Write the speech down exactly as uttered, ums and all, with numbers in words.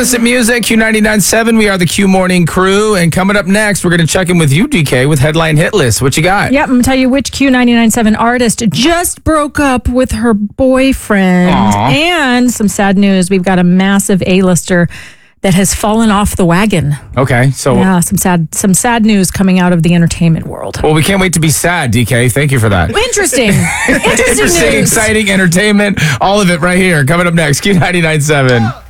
Innocent Music, Q ninety-nine point seven. We are the Q Morning Crew. And coming up next, we're going to check in with you, D K, with Headline Hit List. What you got? Yep, I'm going to tell you which Q ninety-nine point seven artist just broke up with her boyfriend. Aww. And some sad news. We've got a massive A-lister that has fallen off the wagon. Okay, so... Yeah, some sad some sad news coming out of the entertainment world. Well, we can't wait to be sad, D K. Thank you for that. Interesting. Interesting, Interesting, news. exciting entertainment. All of it right here. Coming up next, Q ninety-nine point seven.